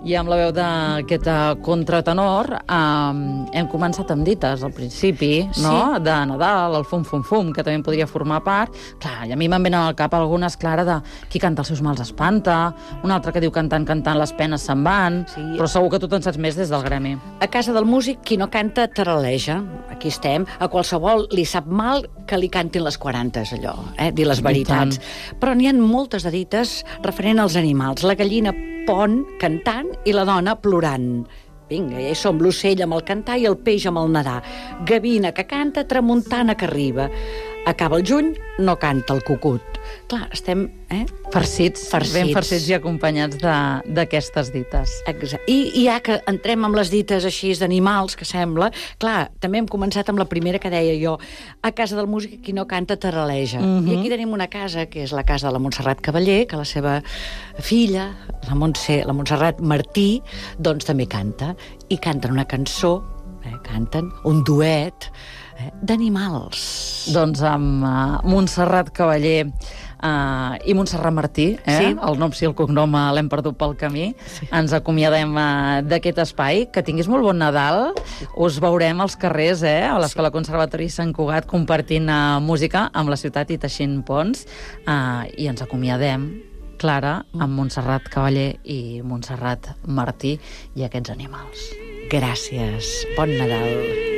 I amb la veu d'aquest contratenor hem començat amb dites al principi, no? De Nadal, el fum, fum, fum, que també en podria formar part. Clar, i a mi me'n venen al cap algunes, Clara, de qui canta els seus mals espanta, una altra que diu cantant, cantant, les penes se'n van, però segur que tu te'n saps més des del gremi. A casa del músic, qui no canta, taraleja. Aquí estem. A qualsevol li sap mal que li cantin les 40, allò, dir les veritats. Però n'hi ha moltes de dites referent als animals. La gallina pon cantant i la dona plorant. Vinga, ja hi som, l'ocell amb el cantar i el peix amb el nedar. Gavina que canta, tramuntana que arriba. Acaba el juny, no canta el cucut. Clar, estem... Farcits, ben farcits i acompanyats d'aquestes dites. Exacte. I ja que entrem amb les dites així d'animals, que sembla... Clar, també hem començat amb la primera que deia jo. A casa del músic, qui no canta, taraleja. I aquí tenim una casa, que és la casa de la Montserrat Cavaller, que la seva filla, la Montserrat Martí, doncs també canta. I canten una cançó, canten un duet d'animals. Doncs amb Montserrat Cavaller i Montserrat Martí, el nom sí, el cognom l'hem perdut pel camí. Ens acomiadem d'aquest espai. Que tinguis molt bon Nadal. Us veurem als carrers, a l'Escola Conservatori Sant Cugat, compartint música amb la ciutat i teixint ponts. I ens acomiadem, Clara, amb Montserrat Cavaller i Montserrat Martí i aquests animals. Gràcies. Bon Nadal.